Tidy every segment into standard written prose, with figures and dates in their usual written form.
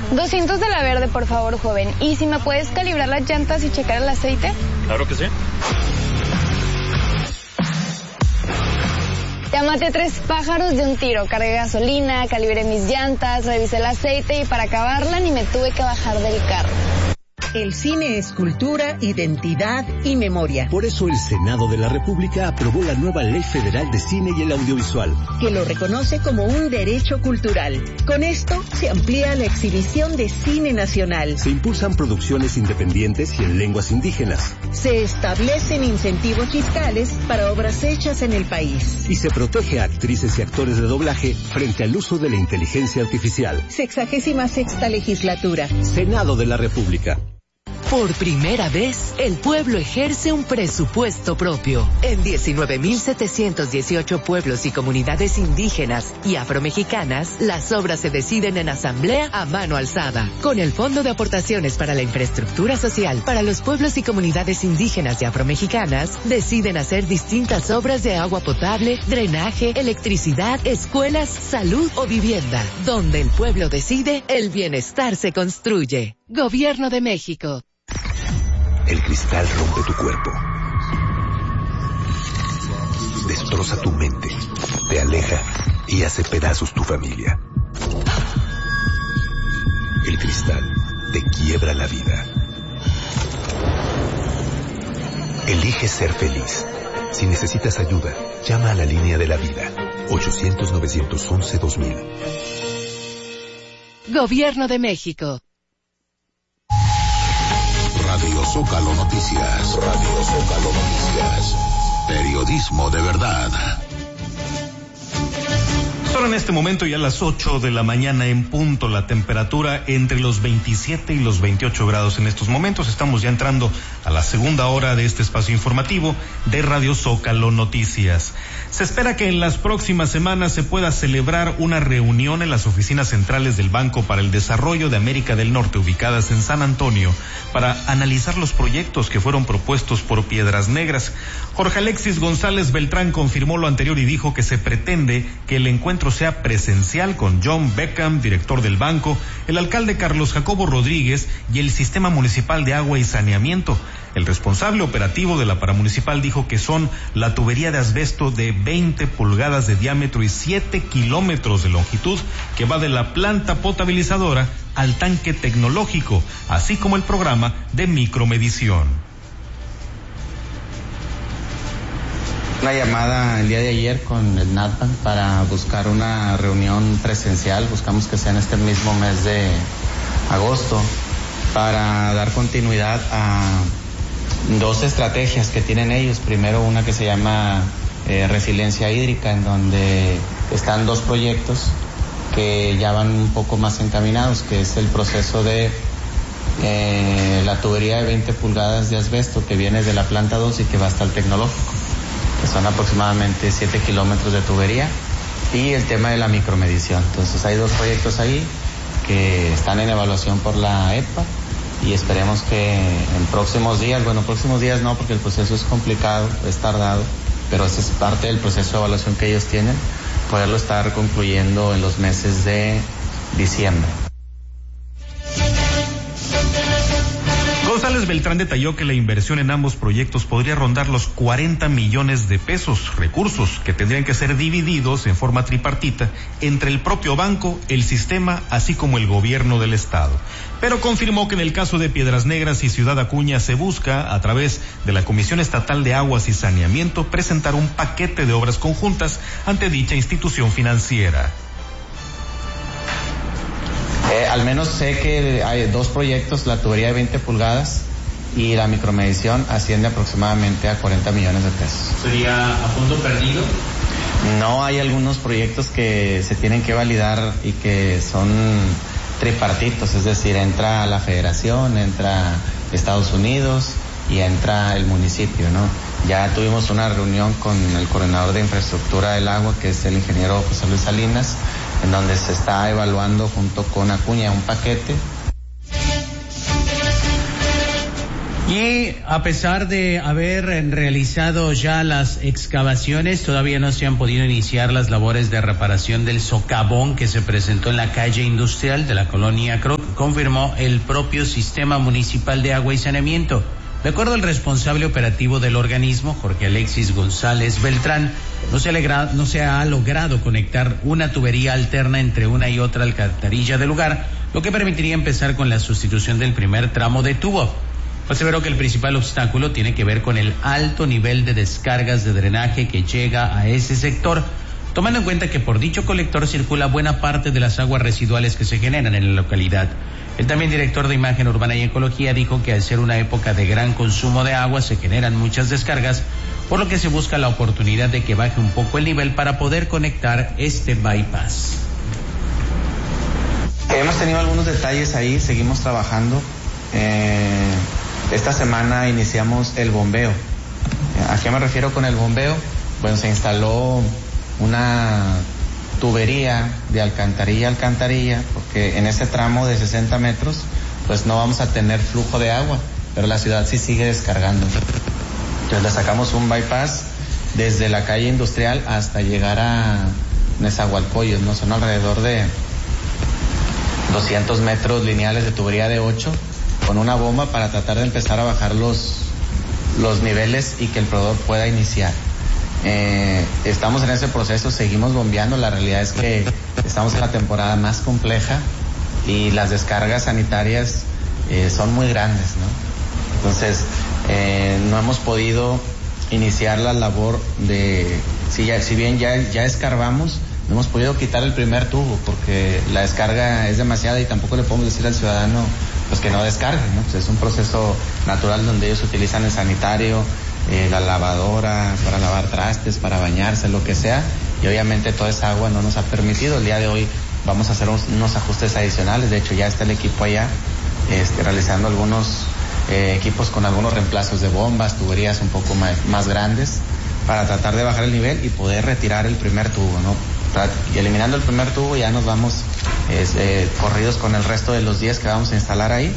200 de la verde, por favor, joven. ¿Y si me puedes calibrar las llantas y checar el aceite? Claro que sí. Ya maté 3 pájaros de un tiro. Cargué gasolina, calibré mis llantas, revisé el aceite y para acabarla ni me tuve que bajar del carro. El cine es cultura, identidad y memoria. Por eso el Senado de la República aprobó la nueva Ley Federal de Cine y el Audiovisual, que lo reconoce como un derecho cultural. Con esto se amplía la exhibición de cine nacional. Se impulsan producciones independientes y en lenguas indígenas. Se establecen incentivos fiscales para obras hechas en el país. Y se protege a actrices y actores de doblaje frente al uso de la inteligencia artificial. 66ª legislatura. Senado de la República. Por primera vez, el pueblo ejerce un presupuesto propio. En 19.718 pueblos y comunidades indígenas y afromexicanas, las obras se deciden en asamblea a mano alzada. Con el Fondo de Aportaciones para la Infraestructura Social para los pueblos y comunidades indígenas y afromexicanas, deciden hacer distintas obras de agua potable, drenaje, electricidad, escuelas, salud o vivienda. Donde el pueblo decide, el bienestar se construye. Gobierno de México. El cristal rompe tu cuerpo, destroza tu mente, te aleja y hace pedazos tu familia. El cristal te quiebra la vida. Elige ser feliz. Si necesitas ayuda, llama a la línea de la vida. 800-911-2000. Gobierno de México. Radio Zócalo Noticias. Radio Zócalo Noticias. Periodismo de verdad. Solo en este momento ya a las 8 de la mañana en punto, la temperatura entre los 27 y los 28 grados en estos momentos. Estamos ya entrando a la segunda hora de este espacio informativo de Radio Zócalo Noticias. Se espera que en las próximas semanas se pueda celebrar una reunión en las oficinas centrales del Banco para el Desarrollo de América del Norte, ubicadas en San Antonio, para analizar los proyectos que fueron propuestos por Piedras Negras. Jorge Alexis González Beltrán confirmó lo anterior y dijo que se pretende que el encuentro sea presencial con John Beckham, director del banco, el alcalde Carlos Jacobo Rodríguez y el Sistema Municipal de Agua y Saneamiento. El responsable operativo de la paramunicipal dijo que son la tubería de asbesto de 20 pulgadas de diámetro y 7 kilómetros de longitud que va de la planta potabilizadora al tanque tecnológico, así como el programa de micromedición. Una llamada el día de ayer con el NatBank para buscar una reunión presencial. Buscamos que sea en este mismo mes de agosto para dar continuidad a 2 estrategias que tienen ellos. Primero, una que se llama resiliencia hídrica, en donde están 2 proyectos que ya van un poco más encaminados, que es el proceso de la tubería de 20 pulgadas de asbesto que viene de la planta 2 y que va hasta el tecnológico, que son aproximadamente 7 kilómetros de tubería, y el tema de la micromedición. Entonces hay 2 proyectos ahí que están en evaluación por la EPA y esperemos que en próximos días no, porque el proceso es complicado, es tardado, pero esa es parte del proceso de evaluación que ellos tienen, poderlo estar concluyendo en los meses de diciembre. González Beltrán detalló que la inversión en ambos proyectos podría rondar los 40 millones de pesos, recursos que tendrían que ser divididos en forma tripartita entre el propio banco, el sistema, así como el gobierno del estado. Pero confirmó que en el caso de Piedras Negras y Ciudad Acuña se busca, a través de la Comisión Estatal de Aguas y Saneamiento, presentar un paquete de obras conjuntas ante dicha institución financiera. Al menos sé que hay 2 proyectos, la tubería de 20 pulgadas y la micromedición, asciende aproximadamente a 40 millones de pesos. ¿Sería a fondo perdido? No, hay algunos proyectos que se tienen que validar y que son tripartitos, es decir, entra la federación, entra Estados Unidos y entra el municipio, ¿no? Ya tuvimos una reunión con el coordinador de infraestructura del agua, que es el ingeniero José Luis Salinas, en donde se está evaluando junto con Acuña un paquete. Y a pesar de haber realizado ya las excavaciones, todavía no se han podido iniciar las labores de reparación del socavón que se presentó en la calle industrial de la colonia Croc, confirmó el propio Sistema Municipal de Agua y Saneamiento. De acuerdo al responsable operativo del organismo, Jorge Alexis González Beltrán, no se ha logrado conectar una tubería alterna entre una y otra alcantarilla del lugar, lo que permitiría empezar con la sustitución del primer tramo de tubo. Aseveró que el principal obstáculo tiene que ver con el alto nivel de descargas de drenaje que llega a ese sector, tomando en cuenta que por dicho colector circula buena parte de las aguas residuales que se generan en la localidad. El también director de Imagen Urbana y Ecología dijo que al ser una época de gran consumo de agua se generan muchas descargas, por lo que se busca la oportunidad de que baje un poco el nivel para poder conectar este bypass. Hemos tenido algunos detalles ahí, seguimos trabajando. Esta semana iniciamos el bombeo. ¿A qué me refiero con el bombeo? Bueno, se instaló una tubería de alcantarilla a alcantarilla, porque en ese tramo de 60 metros, pues no vamos a tener flujo de agua, pero la ciudad sí sigue descargando. Entonces le sacamos un bypass desde la calle industrial hasta llegar a Nezahualcóyotl, ¿no? Son alrededor de 200 metros lineales de tubería de 8, con una bomba para tratar de empezar a bajar los niveles y que el proveedor pueda iniciar. Estamos en ese proceso, seguimos bombeando. La realidad es que estamos en la temporada más compleja y las descargas sanitarias son muy grandes, ¿no? Entonces, no hemos podido iniciar la labor de, si bien ya escarbamos, no hemos podido quitar el primer tubo porque la descarga es demasiada y tampoco le podemos decir al ciudadano pues que no descargue, ¿no? Pues es un proceso natural donde ellos utilizan el sanitario, la lavadora para lavar trastes, para bañarse, lo que sea, y obviamente toda esa agua no nos ha permitido. El día de hoy vamos a hacer unos ajustes adicionales. De hecho ya está el equipo allá realizando algunos equipos con algunos reemplazos de bombas, tuberías un poco más grandes para tratar de bajar el nivel y poder retirar el primer tubo, ¿no? Y eliminando el primer tubo ya nos vamos corridos con el resto de los días que vamos a instalar ahí.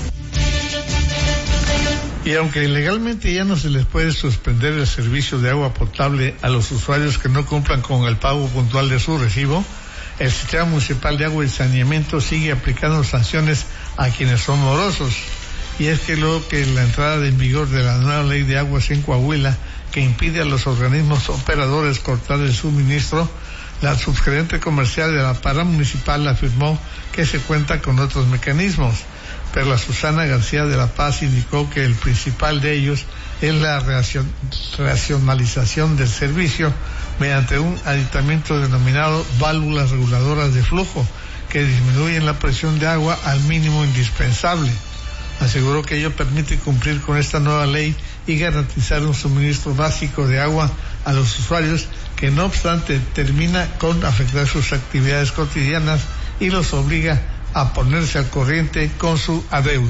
Y aunque legalmente ya no se les puede suspender el servicio de agua potable a los usuarios que no cumplan con el pago puntual de su recibo, el Sistema Municipal de Agua y Saneamiento sigue aplicando sanciones a quienes son morosos. Y es que luego que la entrada en vigor de la nueva ley de aguas en Coahuila, que impide a los organismos operadores cortar el suministro, la subgerente comercial de la Paramunicipal afirmó que se cuenta con otros mecanismos, pero la Susana García de la Paz indicó que el principal de ellos es la racionalización del servicio mediante un aditamiento denominado válvulas reguladoras de flujo, que disminuyen la presión de agua al mínimo indispensable. Aseguró que ello permite cumplir con esta nueva ley y garantizar un suministro básico de agua a los usuarios, que no obstante termina con afectar sus actividades cotidianas y los obliga a ponerse al corriente con su adeudo.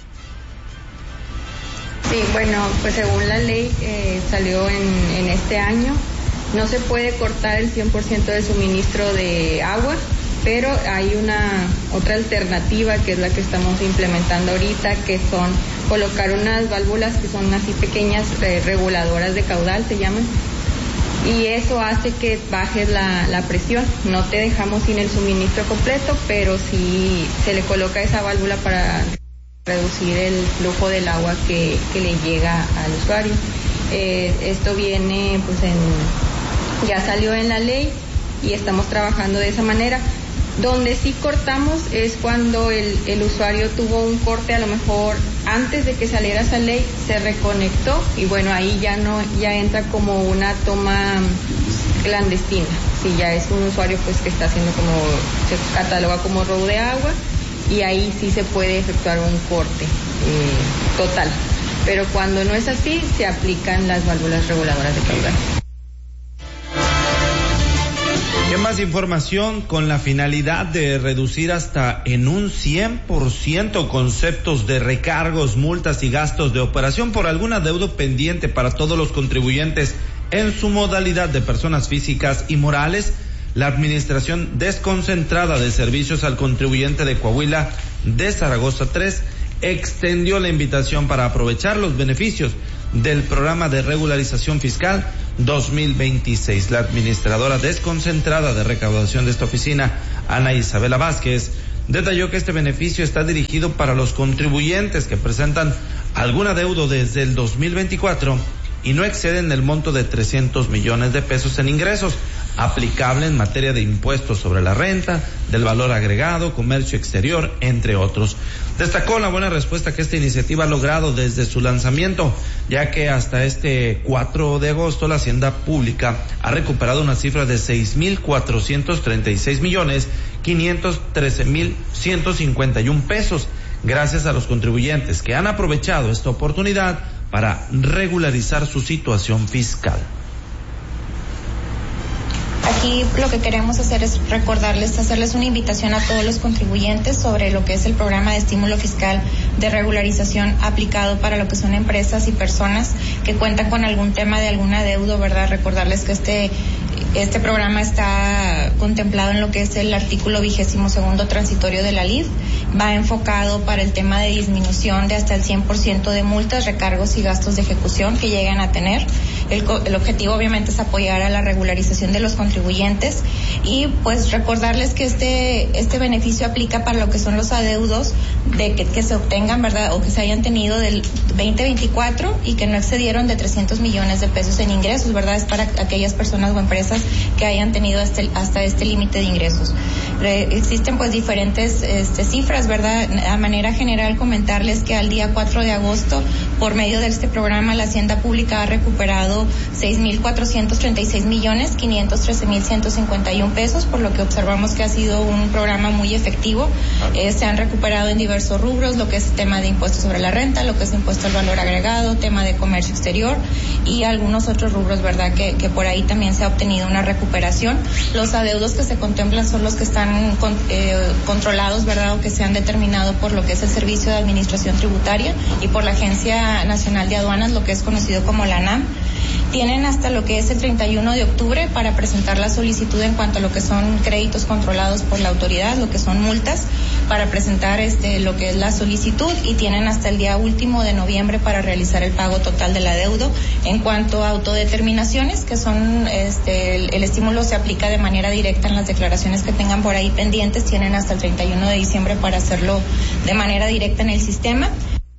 Sí, bueno, pues según la ley salió en este año, no se puede cortar el 100% del suministro de agua, pero hay otra alternativa que es la que estamos implementando ahorita, que son colocar unas válvulas que son así pequeñas, reguladoras de caudal se llaman, y eso hace que bajes la presión. No te dejamos sin el suministro completo, pero sí se le coloca esa válvula para reducir el flujo del agua que le llega al usuario. Esto viene, pues ya salió en la ley y estamos trabajando de esa manera. Donde sí cortamos es cuando el usuario tuvo un corte, a lo mejor antes de que saliera esa ley, se reconectó y bueno, ahí ya entra como una toma clandestina. Si ya es un usuario pues que está haciendo se cataloga como robo de agua, y ahí sí se puede efectuar un corte total. Pero cuando no es así, se aplican las válvulas reguladoras de caudal. ¿Qué más información? Con la finalidad de reducir hasta en un 100% conceptos de recargos, multas y gastos de operación por algún adeudo pendiente para todos los contribuyentes en su modalidad de personas físicas y morales, la Administración Desconcentrada de Servicios al Contribuyente de Coahuila de Zaragoza 3 extendió la invitación para aprovechar los beneficios del programa de regularización fiscal 2026. La administradora desconcentrada de recaudación de esta oficina, Ana Isabela Vázquez, detalló que este beneficio está dirigido para los contribuyentes que presentan algún adeudo desde el 2024 y no exceden el monto de 300 millones de pesos en ingresos, aplicable en materia de impuestos sobre la renta, del valor agregado, comercio exterior, entre otros. Destacó la buena respuesta que esta iniciativa ha logrado desde su lanzamiento, ya que hasta este 4 de agosto la Hacienda Pública ha recuperado una cifra de 6,436,513,151 pesos, gracias a los contribuyentes que han aprovechado esta oportunidad para regularizar su situación fiscal. Aquí lo que queremos hacer es hacerles una invitación a todos los contribuyentes sobre lo que es el programa de estímulo fiscal de regularización aplicado para lo que son empresas y personas que cuentan con algún tema de algún adeudo, ¿verdad? Recordarles que este programa está contemplado en lo que es el artículo 22º transitorio de la LID. Va enfocado para el tema de disminución de hasta el 100% de multas, recargos y gastos de ejecución que llegan a tener. El objetivo obviamente es apoyar a la regularización de los contribuyentes y pues recordarles que este beneficio aplica para lo que son los adeudos de que se obtengan, ¿verdad? O que se hayan tenido del 2024 y que no excedieron de 300 millones de pesos en ingresos, ¿verdad? Es para aquellas personas o empresas que hayan tenido hasta este límite de ingresos. Existen pues diferentes cifras, ¿verdad? A manera general comentarles que al día 4 de agosto, por medio de este programa, la Hacienda Pública ha recuperado 6,436,513,151 pesos, por lo que observamos que ha sido un programa muy efectivo. Se han recuperado en diversos rubros, lo que es tema de impuestos sobre la renta, lo que es impuesto al valor agregado, tema de comercio exterior y algunos otros rubros, ¿verdad? Que por ahí también se ha obtenido una recuperación. Los adeudos que se contemplan son los que están controlados, ¿verdad? O que se han determinado por lo que es el Servicio de Administración Tributaria y por la Agencia Nacional de Aduanas, lo que es conocido como la ANAM. Tienen hasta lo que es el 31 de octubre para presentar la solicitud en cuanto a lo que son créditos controlados por la autoridad, lo que son multas, para presentar lo que es la solicitud, y tienen hasta el día último de noviembre para realizar el pago total del adeudo. En cuanto a autodeterminaciones, que son el estímulo se aplica de manera directa en las declaraciones que tengan por ahí pendientes, tienen hasta el 31 de diciembre para hacerlo de manera directa en el sistema.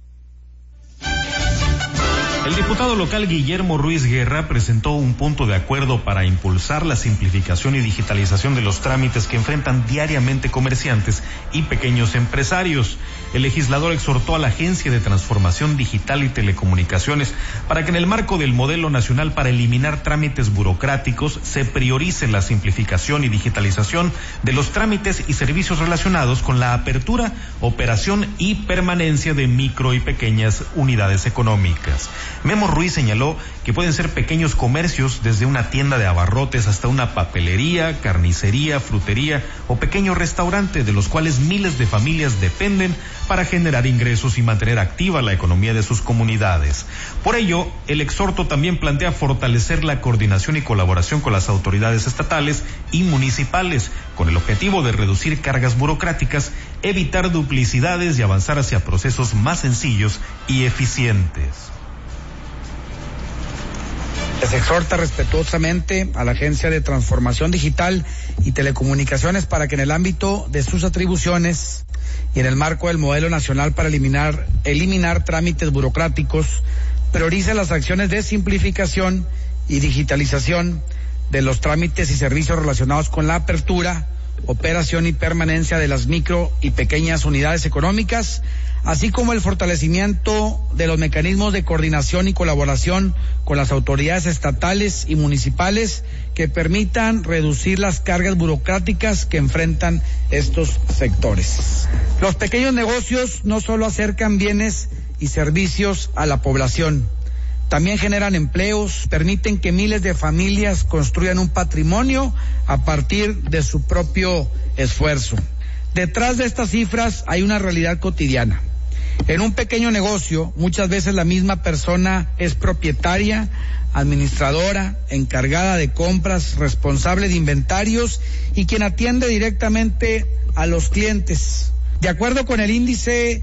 El diputado local Guillermo Ruiz Guerra presentó un punto de acuerdo para impulsar la simplificación y digitalización de los trámites que enfrentan diariamente comerciantes y pequeños empresarios. El legislador exhortó a la Agencia de Transformación Digital y Telecomunicaciones para que en el marco del Modelo Nacional para eliminar trámites burocráticos se priorice la simplificación y digitalización de los trámites y servicios relacionados con la apertura, operación y permanencia de micro y pequeñas unidades económicas. Memo Ruiz señaló que pueden ser pequeños comercios desde una tienda de abarrotes hasta una papelería, carnicería, frutería o pequeño restaurante, de los cuales miles de familias dependen para generar ingresos y mantener activa la economía de sus comunidades. Por ello, el exhorto también plantea fortalecer la coordinación y colaboración con las autoridades estatales y municipales, con el objetivo de reducir cargas burocráticas, evitar duplicidades y avanzar hacia procesos más sencillos y eficientes. Se exhorta respetuosamente a la Agencia de Transformación Digital y Telecomunicaciones para que en el ámbito de sus atribuciones y en el marco del Modelo Nacional para eliminar trámites burocráticos, priorice las acciones de simplificación y digitalización de los trámites y servicios relacionados con la apertura, operación y permanencia de las micro y pequeñas unidades económicas, así como el fortalecimiento de los mecanismos de coordinación y colaboración con las autoridades estatales y municipales que permitan reducir las cargas burocráticas que enfrentan estos sectores. Los pequeños negocios no solo acercan bienes y servicios a la población, también generan empleos, permiten que miles de familias construyan un patrimonio a partir de su propio esfuerzo. Detrás de estas cifras hay una realidad cotidiana. En un pequeño negocio, muchas veces la misma persona es propietaria, administradora, encargada de compras, responsable de inventarios y quien atiende directamente a los clientes. De acuerdo con el índice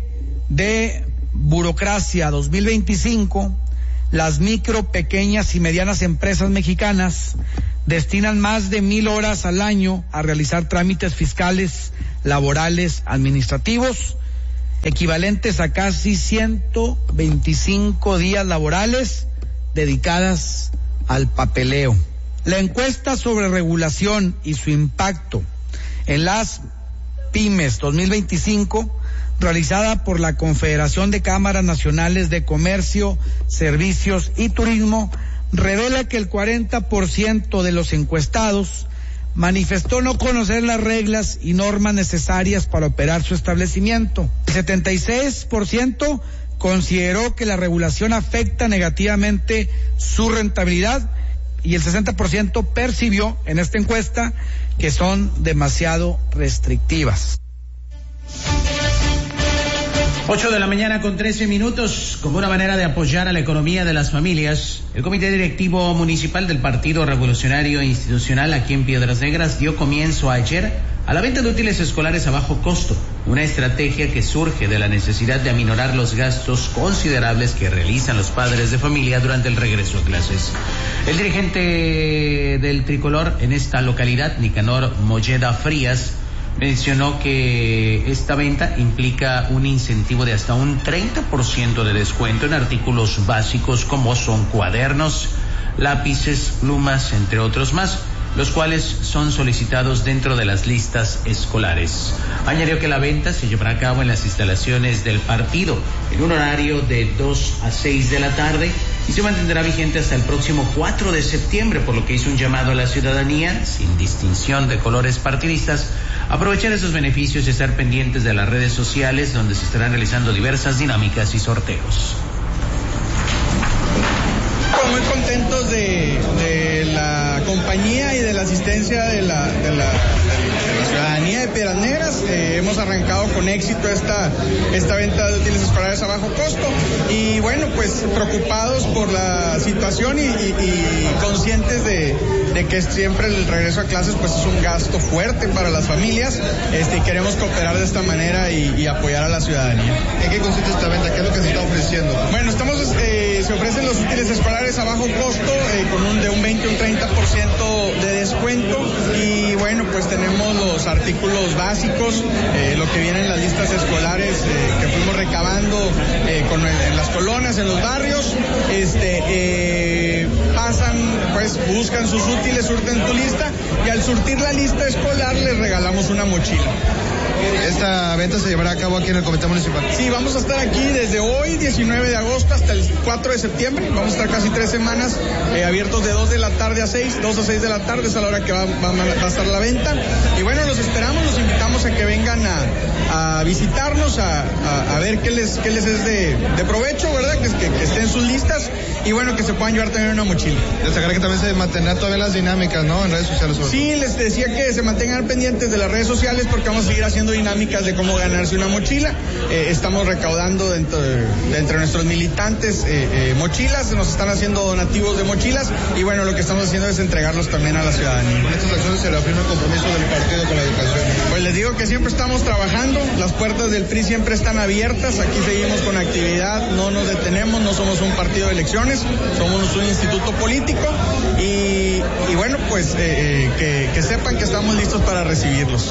de burocracia 2025, las micro, pequeñas y medianas empresas mexicanas destinan más de 1,000 horas al año a realizar trámites fiscales, laborales, administrativos, equivalentes a casi 125 días laborales dedicadas al papeleo. La encuesta sobre regulación y su impacto en las pymes 2025, realizada por la Confederación de Cámaras Nacionales de Comercio, Servicios y Turismo, revela que el 40% de los encuestados manifestó no conocer las reglas y normas necesarias para operar su establecimiento. El 76% consideró que la regulación afecta negativamente su rentabilidad y el 60% percibió en esta encuesta que son demasiado restrictivas. 8:13 a.m. Como una manera de apoyar a la economía de las familias, el Comité Directivo Municipal del Partido Revolucionario Institucional aquí en Piedras Negras dio comienzo ayer a la venta de útiles escolares a bajo costo, una estrategia que surge de la necesidad de aminorar los gastos considerables que realizan los padres de familia durante el regreso a clases. El dirigente del tricolor en esta localidad, Nicanor Molleda Frías, mencionó que esta venta implica un incentivo de hasta un 30% de descuento en artículos básicos como son cuadernos, lápices, plumas, entre otros más, los cuales son solicitados dentro de las listas escolares. Añadió que la venta se llevará a cabo en las instalaciones del partido en un horario de 2 a 6 de la tarde y se mantendrá vigente hasta el próximo 4 de septiembre, por lo que hizo un llamado a la ciudadanía, sin distinción de colores partidistas, a aprovechar esos beneficios y estar pendientes de las redes sociales, donde se estarán realizando diversas dinámicas y sorteos. Muy contentos de la compañía y de la asistencia de la ciudadanía de Piedras Negras. Hemos arrancado con éxito esta venta de útiles escolares a bajo costo y bueno, pues preocupados por la situación y conscientes de que siempre el regreso a clases pues es un gasto fuerte para las familias, y queremos cooperar de esta manera y apoyar a la ciudadanía. ¿En qué consiste esta venta? ¿Qué es lo que se está ofreciendo? Bueno, se ofrecen los útiles escolares a bajo costo con de un 20 a un 30% de descuento y bueno, pues tenemos los artículos básicos, lo que viene en las listas escolares que fuimos recabando en las colonias, en los barrios, pasan, pues buscan sus útiles, surten tu lista y al surtir la lista escolar les regalamos una mochila. ¿Esta venta se llevará a cabo aquí en el Comité Municipal? Sí, vamos a estar aquí desde hoy, 19 de agosto, hasta el 4 de septiembre. Vamos a estar casi 3 semanas abiertos de 2 de la tarde a 6, 2 a 6 de la tarde, es a la hora que va a estar la venta. Y bueno, los esperamos, los invitamos a que vengan a visitarnos, a ver qué les es de provecho, ¿verdad? Que estén en sus listas y bueno, que se puedan llevar también una mochila. Destacar que también se mantendrán todavía las dinámicas, ¿no? En redes sociales. Sí, les decía que se mantengan pendientes de las redes sociales porque vamos a seguir haciendo dinámicas de cómo ganarse una mochila. Estamos recaudando de entre nuestros militantes mochilas, nos están haciendo donativos de mochilas y bueno, lo que estamos haciendo es entregarlos también a la ciudadanía. Con estas acciones se reafirma el compromiso del partido con la educación. Pues les digo que siempre estamos trabajando, las puertas del PRI siempre están abiertas, aquí seguimos con actividad, no nos detenemos, no somos un partido de elecciones, somos un instituto político y bueno, pues que sepan que estamos listos para recibirlos.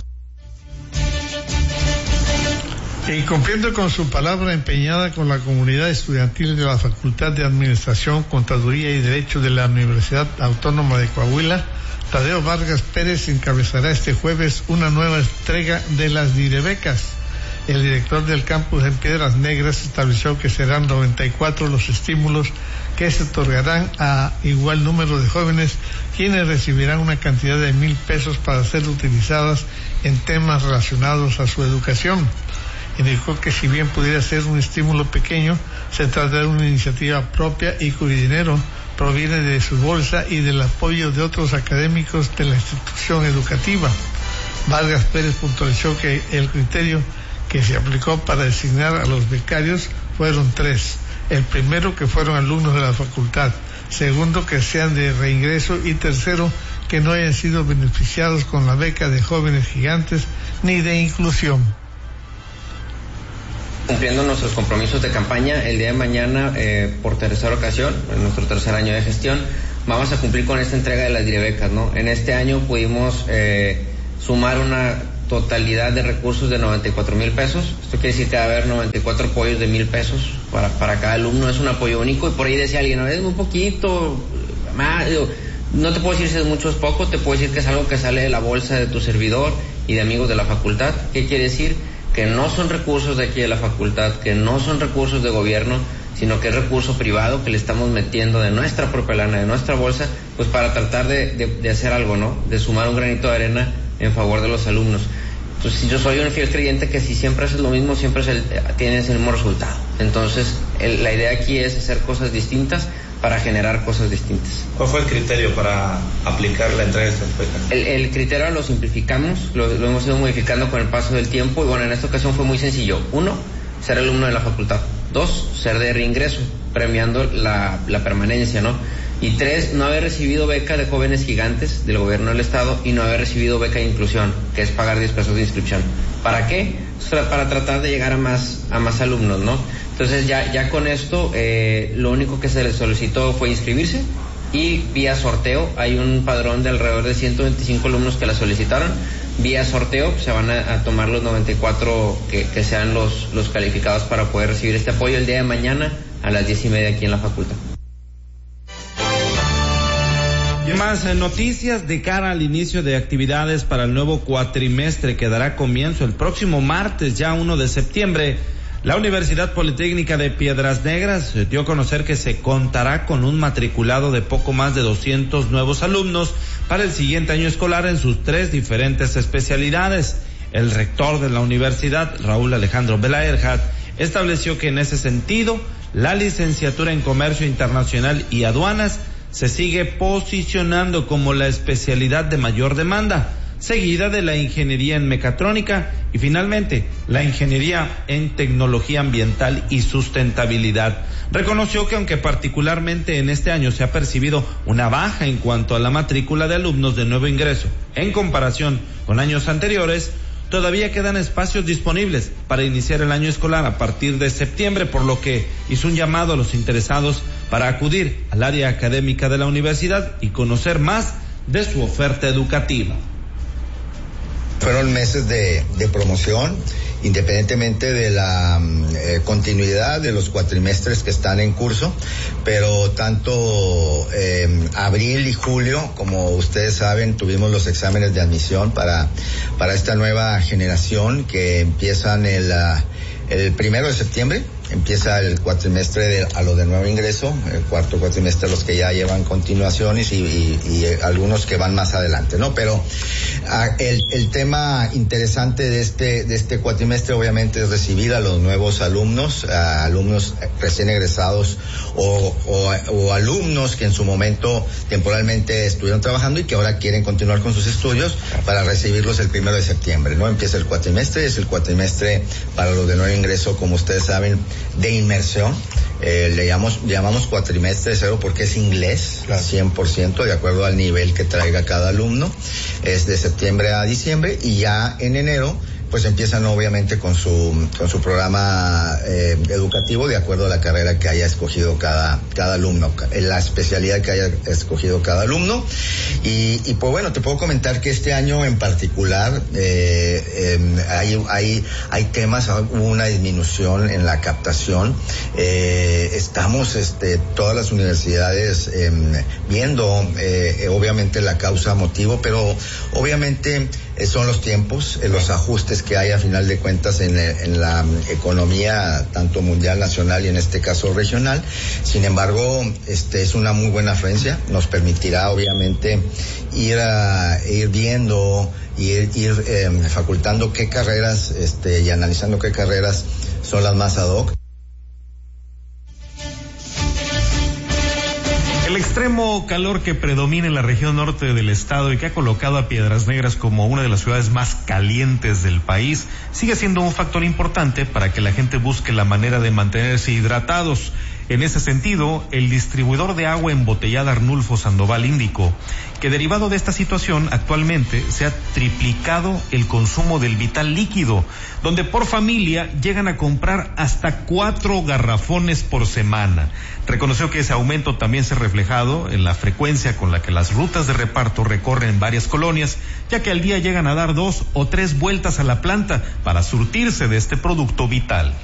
Y cumpliendo con su palabra empeñada con la comunidad estudiantil de la Facultad de Administración, Contaduría y Derecho de la Universidad Autónoma de Coahuila, Tadeo Vargas Pérez encabezará este jueves una nueva entrega de las Direbecas. El director del campus en Piedras Negras estableció que serán 94 los estímulos que se otorgarán a igual número de jóvenes, quienes recibirán una cantidad de 1,000 pesos para ser utilizadas en temas relacionados a su educación. Indicó que si bien pudiera ser un estímulo pequeño, se trata de una iniciativa propia y cuyo dinero proviene de su bolsa y del apoyo de otros académicos de la institución educativa. Vargas Pérez puntualizó que el criterio que se aplicó para designar a los becarios fueron 3. El primero, que fueron alumnos de la facultad; segundo, que sean de reingreso; y tercero, que no hayan sido beneficiados con la beca de Jóvenes Gigantes ni de inclusión. Cumpliendo nuestros compromisos de campaña, el día de mañana, por tercera ocasión, en nuestro tercer año de gestión, vamos a cumplir con esta entrega de las direcbecas, ¿no? En este año pudimos sumar una totalidad de recursos de 94,000 pesos. Esto quiere decir que va a haber 94 apoyos de 1,000 pesos para cada alumno. Es un apoyo único, y por ahí decía alguien, es muy poquito, más. No te puedo decir si es mucho o es poco, te puedo decir que es algo que sale de la bolsa de tu servidor y de amigos de la facultad. ¿Qué quiere decir? Que no son recursos de aquí de la facultad, que no son recursos de gobierno, sino que es recurso privado que le estamos metiendo de nuestra propia lana, de nuestra bolsa, pues para tratar de hacer algo, ¿no? De sumar un granito de arena en favor de los alumnos. Entonces, yo soy un fiel creyente que si siempre haces lo mismo, siempre tienes el mismo resultado. Entonces, la idea aquí es hacer cosas distintas para generar cosas distintas. ¿Cuál fue el criterio para aplicar la entrega de estas becas? El criterio lo simplificamos, lo hemos ido modificando con el paso del tiempo, y bueno, en esta ocasión fue muy sencillo. 1, ser alumno de la facultad. 2, ser de reingreso, premiando la permanencia, ¿no? Y 3, no haber recibido beca de jóvenes gigantes del gobierno del estado, y no haber recibido beca de inclusión, que es pagar 10 pesos de inscripción. ¿Para qué? Para tratar de llegar a más alumnos, ¿no? Entonces ya con esto, lo único que se les solicitó fue inscribirse, y vía sorteo, hay un padrón de alrededor de 125 alumnos que la solicitaron. Vía sorteo se van a tomar los 94 que sean los calificados para poder recibir este apoyo el día de mañana a las 10:30 aquí en la facultad. Y más noticias de cara al inicio de actividades para el nuevo cuatrimestre que dará comienzo el próximo martes, ya 1 de septiembre. La Universidad Politécnica de Piedras Negras dio a conocer que se contará con un matriculado de poco más de 200 nuevos alumnos para el siguiente año escolar en sus 3 diferentes especialidades. El rector de la universidad, Raúl Alejandro Belaerjat, estableció que en ese sentido, la licenciatura en Comercio Internacional y Aduanas se sigue posicionando como la especialidad de mayor demanda, seguida de la ingeniería en mecatrónica y finalmente la ingeniería en tecnología ambiental y sustentabilidad. Reconoció que aunque particularmente en este año se ha percibido una baja en cuanto a la matrícula de alumnos de nuevo ingreso en comparación con años anteriores, todavía quedan espacios disponibles para iniciar el año escolar a partir de septiembre, por lo que hizo un llamado a los interesados para acudir al área académica de la universidad y conocer más de su oferta educativa. Fueron meses de promoción, independientemente de la continuidad de los cuatrimestres que están en curso, pero tanto abril y julio, como ustedes saben, tuvimos los exámenes de admisión para esta nueva generación que empiezan el 1 de septiembre. Empieza el cuatrimestre a lo de nuevo ingreso, el cuarto cuatrimestre los que ya llevan continuaciones y algunos que van más adelante, ¿no? Pero el tema interesante de este cuatrimestre obviamente es recibir a los nuevos alumnos, alumnos recién egresados o alumnos que en su momento temporalmente estuvieron trabajando y que ahora quieren continuar con sus estudios, para recibirlos el 1 de septiembre, ¿no? Empieza el cuatrimestre, es el cuatrimestre para los de nuevo ingreso, como ustedes saben, de inmersión. Le llamamos cuatrimestre cero porque es inglés, claro, 100%, de acuerdo al nivel que traiga cada alumno. Es de septiembre a diciembre, y ya en enero pues empiezan obviamente con su programa educativo de acuerdo a la carrera que haya escogido cada alumno, la especialidad que haya escogido cada alumno. Y pues bueno, te puedo comentar que este año en particular hay temas, hubo una disminución en la captación. Estamos todas las universidades viendo obviamente la causa motivo, pero obviamente son los tiempos, los ajustes que hay a final de cuentas en la economía tanto mundial, nacional y en este caso regional. Sin embargo, es una muy buena afluencia, nos permitirá obviamente ir viendo y ir facultando qué carreras y analizando qué carreras son las más ad hoc. El extremo calor que predomina en la región norte del estado y que ha colocado a Piedras Negras como una de las ciudades más calientes del país sigue siendo un factor importante para que la gente busque la manera de mantenerse hidratados. En ese sentido, el distribuidor de agua embotellada Arnulfo Sandoval indicó que derivado de esta situación actualmente se ha triplicado el consumo del vital líquido, donde por familia llegan a comprar hasta 4 garrafones por semana. Reconoció que ese aumento también se ha reflejado en la frecuencia con la que las rutas de reparto recorren varias colonias, ya que al día llegan a dar 2 o 3 vueltas a la planta para surtirse de este producto vital.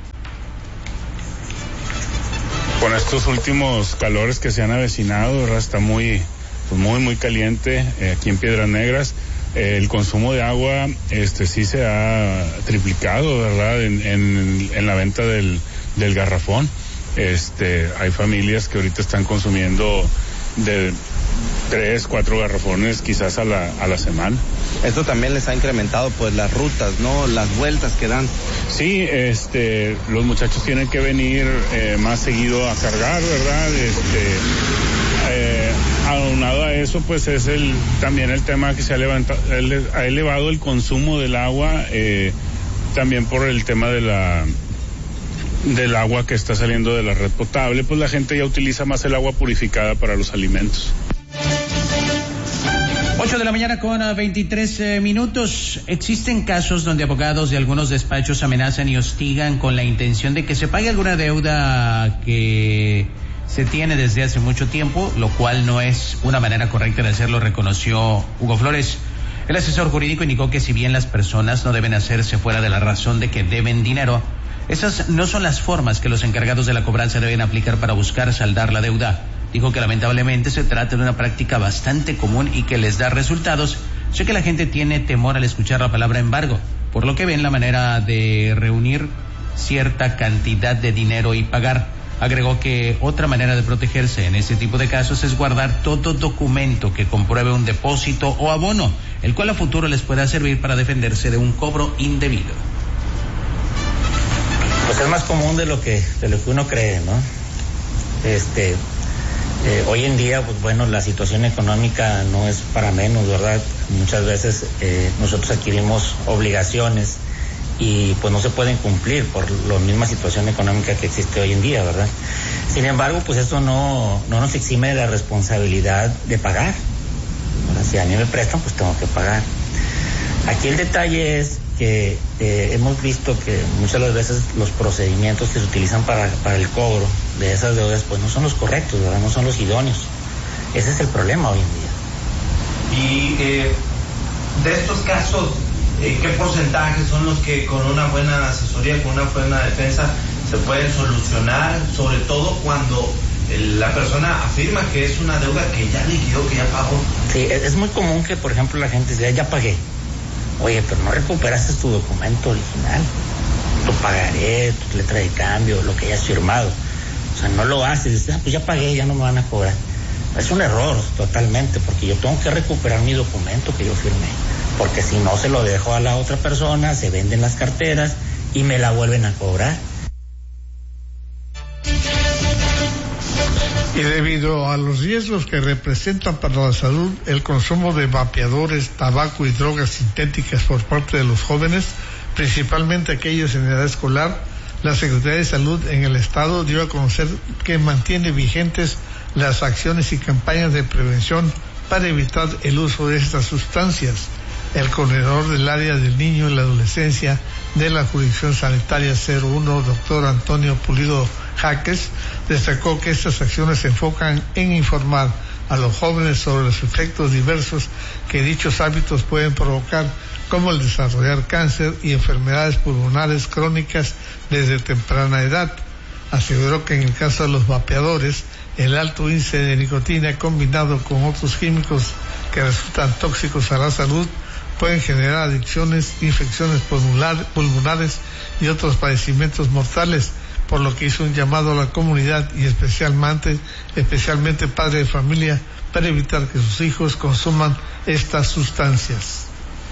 Con estos últimos calores que se han avecinado, ¿verdad? Está muy caliente aquí en Piedras Negras. El consumo de agua sí se ha triplicado, ¿verdad? En la venta del garrafón. Hay familias que ahorita están consumiendo de 3, 4 garrafones quizás a la semana. Esto también les ha incrementado pues las rutas, ¿no? Las vueltas que dan. Sí, los muchachos tienen que venir más seguido a cargar, ¿verdad? Aunado a eso, pues es también el tema que se ha elevado el consumo del agua, también por el tema del agua que está saliendo de la red potable, pues la gente ya utiliza más el agua purificada para los alimentos. 8 de la mañana con 23 minutos. Existen casos donde abogados de algunos despachos amenazan y hostigan con la intención de que se pague alguna deuda que se tiene desde hace mucho tiempo, lo cual no es una manera correcta de hacerlo, reconoció Hugo Flores. El asesor jurídico indicó que si bien las personas no deben hacerse fuera de la razón de que deben dinero, esas no son las formas que los encargados de la cobranza deben aplicar para buscar saldar la deuda. Dijo que lamentablemente se trata de una práctica bastante común y que les da resultados, ya que la gente tiene temor al escuchar la palabra embargo, por lo que ven la manera de reunir cierta cantidad de dinero y pagar. Agregó que otra manera de protegerse en este tipo de casos es guardar todo documento que compruebe un depósito o abono, el cual a futuro les pueda servir para defenderse de un cobro indebido. Pues es más común de lo que uno cree, ¿no? Hoy en día, pues bueno, la situación económica no es para menos, ¿verdad? Muchas veces nosotros adquirimos obligaciones y pues no se pueden cumplir por la misma situación económica que existe hoy en día, ¿verdad? Sin embargo, pues eso no nos exime de la responsabilidad de pagar. ¿Verdad? Si a mí me prestan, pues tengo que pagar. Aquí el detalle es que hemos visto que muchas de las veces los procedimientos que se utilizan para el cobro de esas deudas pues no son los correctos, ¿verdad? No son los idóneos. Ese es el problema hoy en día. Y de estos casos, ¿qué porcentajes son los que con una buena asesoría, con una buena defensa se pueden solucionar? Sobre todo cuando la persona afirma que es una deuda que ya liquidó, que ya pagó. Sí, es muy común que, por ejemplo, la gente dice, ya pagué. Oye, pero no recuperaste tu documento original, tu pagaré, tu letra de cambio, lo que hayas firmado. O sea, no lo haces, dices, pues ya pagué, ya no me van a cobrar. Es un error totalmente, porque yo tengo que recuperar mi documento que yo firmé, porque si no se lo dejo a la otra persona, se venden las carteras y me la vuelven a cobrar. Y debido a los riesgos que representan para la salud el consumo de vapeadores, tabaco y drogas sintéticas por parte de los jóvenes, principalmente aquellos en edad escolar, la Secretaría de Salud en el Estado dio a conocer que mantiene vigentes las acciones y campañas de prevención para evitar el uso de estas sustancias. El coordinador del área del niño y la adolescencia de la Jurisdicción Sanitaria 01, doctor Antonio Pulido Jaques, destacó que estas acciones se enfocan en informar a los jóvenes sobre los efectos diversos que dichos hábitos pueden provocar, como el desarrollar cáncer y enfermedades pulmonares crónicas desde temprana edad. Aseguró que en el caso de los vapeadores, el alto índice de nicotina combinado con otros químicos que resultan tóxicos a la salud pueden generar adicciones, infecciones pulmonares y otros padecimientos mortales, por lo que hizo un llamado a la comunidad y especialmente padres de familia para evitar que sus hijos consuman estas sustancias.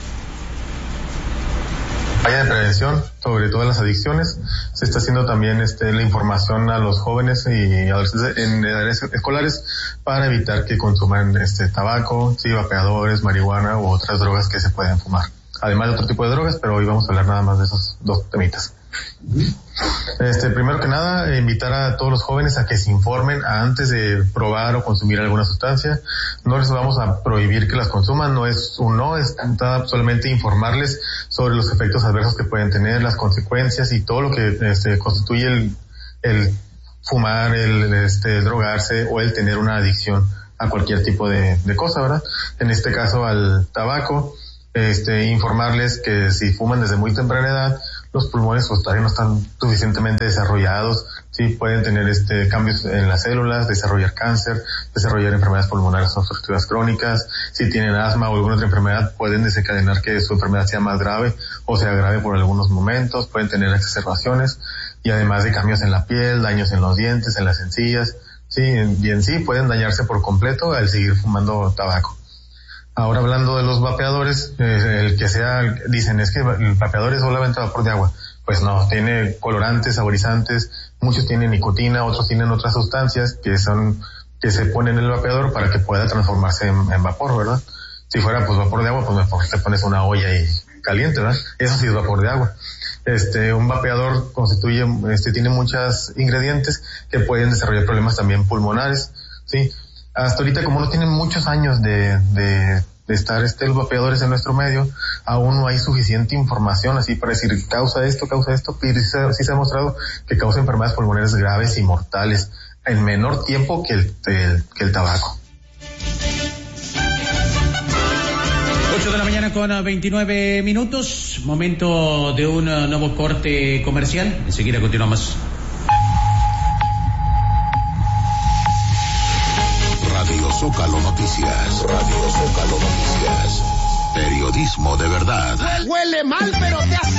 Campaña de prevención sobre todas las adicciones. Se está haciendo también la información a los jóvenes y adolescentes en edades escolares para evitar que consuman tabaco, vapeadores, marihuana u otras drogas que se pueden fumar. Además de otro tipo de drogas, pero hoy vamos a hablar nada más de esos dos temitas. Primero que nada, invitar a todos los jóvenes a que se informen antes de probar o consumir alguna sustancia. No les vamos a prohibir que las consuman, no es un no, es solamente informarles sobre los efectos adversos que pueden tener, las consecuencias y todo lo que constituye el fumar, el drogarse o el tener una adicción a cualquier tipo de cosa, ¿verdad? En este caso al tabaco, informarles que si fuman desde muy temprana edad, los pulmones pues todavía no están suficientemente desarrollados, sí pueden tener cambios en las células, desarrollar cáncer, desarrollar enfermedades pulmonares obstructivas crónicas, si tienen asma o alguna otra enfermedad pueden desencadenar que su enfermedad sea más grave o sea grave por algunos momentos, pueden tener exacerbaciones y además de cambios en la piel, daños en los dientes, en las encías, sí, y en sí pueden dañarse por completo al seguir fumando tabaco. Ahora hablando de los vapeadores, el que sea, dicen es que el vapeador es solamente vapor de agua. Pues no, tiene colorantes, saborizantes, muchos tienen nicotina, otros tienen otras sustancias que se ponen en el vapeador para que pueda transformarse en vapor, ¿verdad? Si fuera pues vapor de agua, pues mejor te pones una olla y caliente, ¿verdad? Eso sí es vapor de agua. Un vapeador tiene muchos ingredientes que pueden desarrollar problemas también pulmonares, ¿sí? Hasta ahorita, como no tienen muchos años de estar los vapeadores en nuestro medio, aún no hay suficiente información así para decir causa esto, pero sí se ha mostrado que causa enfermedades pulmonares graves y mortales en menor tiempo que el tabaco. 8 de la mañana con 29 minutos, momento de un nuevo corte comercial, enseguida continuamos. Radio Zócalo Noticias. Radio Zócalo Noticias. Periodismo de verdad. Huele mal, pero te hace